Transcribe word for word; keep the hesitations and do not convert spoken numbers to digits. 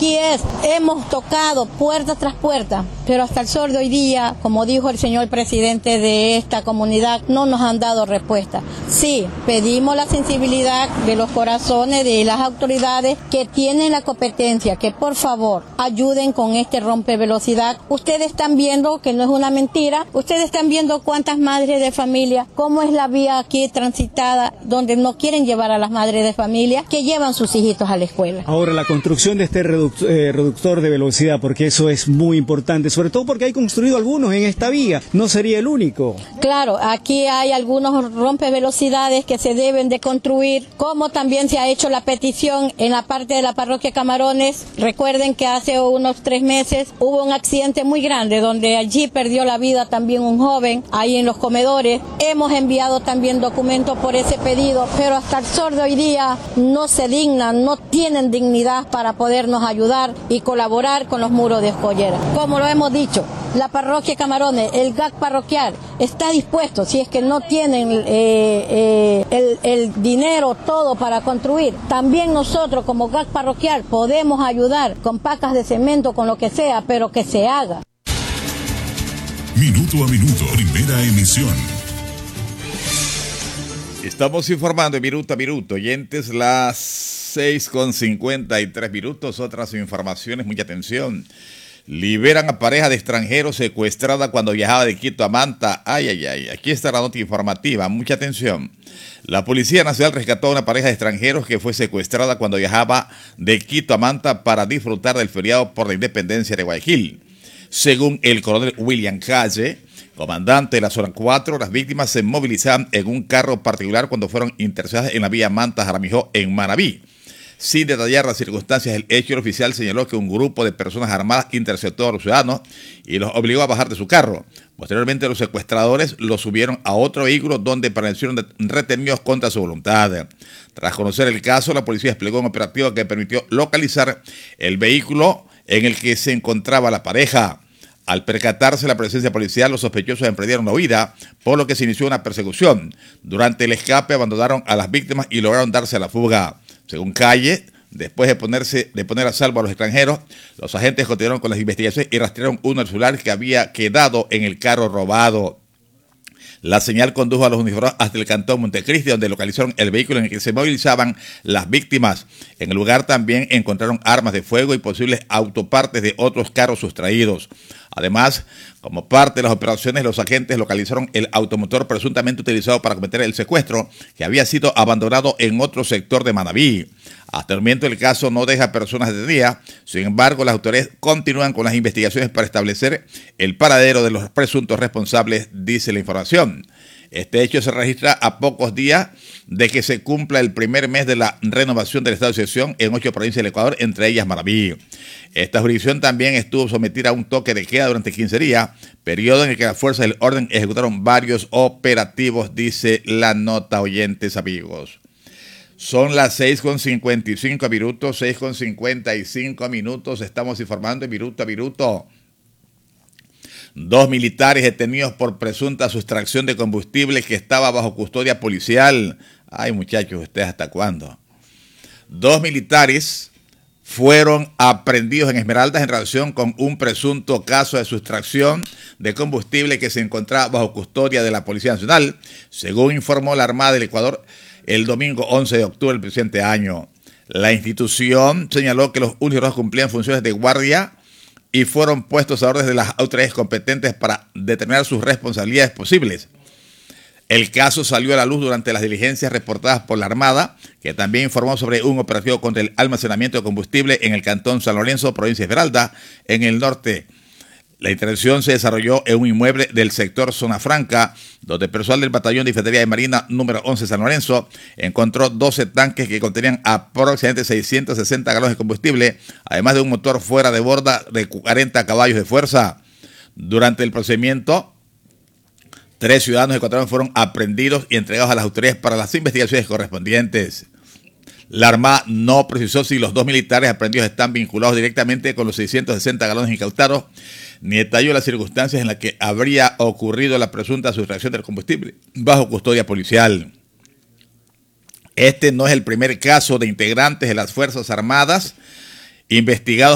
aquí es, hemos tocado puerta tras puerta, pero hasta el sol de hoy día, como dijo el señor presidente de esta comunidad, no nos han dado respuesta. Sí, pedimos la sensibilidad de los corazones de las autoridades que tienen la competencia, que por favor ayuden con este rompevelocidad. Ustedes están viendo que no es una mentira, ustedes están viendo cuántas madres de familia, cómo es la vía aquí transitada, donde no quieren llevar a las madres de familia, que llevan sus hijitos a la escuela. Ahora, la construcción de este reductor, eh, reductor de velocidad, porque eso es muy importante, sobre todo porque hay construido algunos en esta vía, no sería el único. Claro, aquí hay algunos rompevelocidades que se deben de construir, como también se ha hecho la petición en la parte de la parroquia Camarones. Recuerden que hace unos tres meses hubo un accidente muy grande donde allí perdió la vida también un joven, ahí en los comedores. Hemos enviado también documentos por ese pedido, pero hasta el sol de hoy día no se dignan, no tienen dignidad para podernos ayudar y colaborar con los muros de escollera. Como lo hemos dicho, la parroquia Camarones, el G A C parroquial, está dispuesto, si es que no tienen eh, eh, el, el dinero todo para construir. También nosotros como G A C parroquial podemos ayudar con pacas de cemento, con lo que sea, pero que se haga. Minuto a minuto, primera emisión. Estamos informando en minuto a minuto, oyentes, las seis con cincuenta y tres minutos. Otras informaciones, mucha atención. Liberan a pareja de extranjeros secuestrada cuando viajaba de Quito a Manta. Ay, ay, ay, aquí está la nota informativa, mucha atención. La Policía Nacional rescató a una pareja de extranjeros que fue secuestrada cuando viajaba de Quito a Manta para disfrutar del feriado por la independencia de Guayaquil. Según el coronel William Calle, comandante de la zona cuatro, las víctimas se movilizaban en un carro particular cuando fueron interceptadas en la vía Manta-Jaramijó en Manabí. Sin detallar las circunstancias del hecho, el oficial señaló que un grupo de personas armadas interceptó a los ciudadanos y los obligó a bajar de su carro. Posteriormente, los secuestradores los subieron a otro vehículo donde permanecieron retenidos contra su voluntad. Tras conocer el caso, la policía desplegó un operativo que permitió localizar el vehículo en el que se encontraba la pareja. Al percatarse la presencia policial, los sospechosos emprendieron la huida, por lo que se inició una persecución. Durante el escape abandonaron a las víctimas y lograron darse a la fuga. Según Calle, después de ponerse de poner a salvo a los extranjeros, los agentes continuaron con las investigaciones y rastrearon uno celular que había quedado en el carro robado. La señal condujo a los uniformados hasta el cantón Montecristi, donde localizaron el vehículo en el que se movilizaban las víctimas. En el lugar también encontraron armas de fuego y posibles autopartes de otros carros sustraídos. Además, como parte de las operaciones, los agentes localizaron el automotor presuntamente utilizado para cometer el secuestro, que había sido abandonado en otro sector de Manabí. Hasta el momento el caso no deja personas detenidas. Sin embargo, las autoridades continúan con las investigaciones para establecer el paradero de los presuntos responsables, dice la información. Este hecho se registra a pocos días de que se cumpla el primer mes de la renovación del estado de excepción en ocho provincias del Ecuador, entre ellas Manabí. Esta jurisdicción también estuvo sometida a un toque de queda durante quince días, periodo en el que las fuerzas del orden ejecutaron varios operativos, dice la nota, oyentes amigos. Son las seis con cincuenta y cinco minutos, seis con cincuenta y cinco minutos, estamos informando en minuto a minuto. Dos militares detenidos por presunta sustracción de combustible que estaba bajo custodia policial. Ay, muchachos, ¿ustedes hasta cuándo? Dos militares fueron aprehendidos en Esmeraldas en relación con un presunto caso de sustracción de combustible que se encontraba bajo custodia de la Policía Nacional, según informó la Armada del Ecuador el domingo once de octubre del presente año. La institución señaló que los uniformados cumplían funciones de guardia y fueron puestos a órdenes de las autoridades competentes para determinar sus responsabilidades posibles. El caso salió a la luz durante las diligencias reportadas por la Armada, que también informó sobre un operativo contra el almacenamiento de combustible en el cantón San Lorenzo, provincia de Esmeralda, en el norte. La intervención se desarrolló en un inmueble del sector Zona Franca, donde personal del Batallón de Infantería de Marina número once San Lorenzo encontró doce tanques que contenían aproximadamente seiscientos sesenta galones de combustible, además de un motor fuera de borda de cuarenta caballos de fuerza. Durante el procedimiento, tres ciudadanos ecuatorianos fueron aprehendidos y entregados a las autoridades para las investigaciones correspondientes. La Armada no precisó si los dos militares aprehendidos están vinculados directamente con los seiscientos sesenta galones incautados, ni detalló las circunstancias en las que habría ocurrido la presunta sustracción del combustible bajo custodia policial. Este no es el primer caso de integrantes de las Fuerzas Armadas investigados